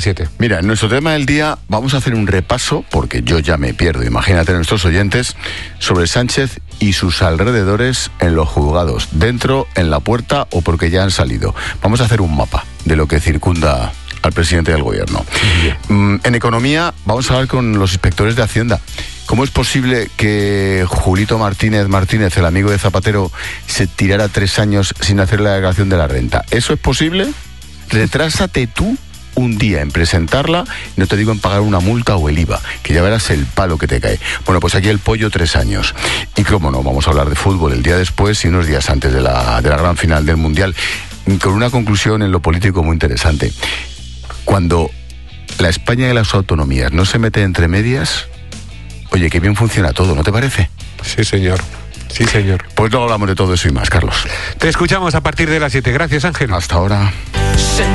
7. Mira, en nuestro tema del día vamos a hacer un repaso, porque yo ya me pierdo, imagínate nuestros oyentes, sobre Sánchez y sus alrededores en los juzgados, dentro, en la puerta o porque ya han salido. Vamos a hacer un mapa de lo que circunda al presidente del gobierno. En economía vamos a hablar con los inspectores de Hacienda. ¿Cómo es posible que Julito Martínez, el amigo de Zapatero, se tirara 3 años sin hacer la declaración de la renta? ¿Eso es posible? Retrásate tú un día en presentarla, no te digo en pagar una multa o el IVA, que ya verás el palo que te cae. Bueno, pues aquí el pollo 3 años. Y cómo no, vamos a hablar de fútbol el día después y unos días antes de la gran final del Mundial, con una conclusión en lo político muy interesante. Cuando la España y las autonomías no se meten entre medias, oye, qué bien funciona todo, ¿no te parece? Sí, señor. Sí, señor. Pues luego hablamos de todo eso y más, Carlos. Te escuchamos a partir de las 7. Gracias, Ángel. Hasta ahora.